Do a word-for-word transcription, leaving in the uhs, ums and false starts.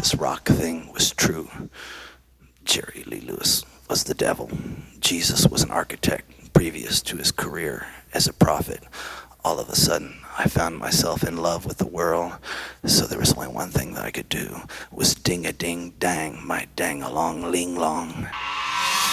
this rock thing was true. Jerry Lee Lewis was the devil. Jesus was an architect previous to his career as a prophet. All of a sudden, I found myself in love with the world, so there was only one thing that I could do, was ding-a-ding-dang, my dang-along-ling-long.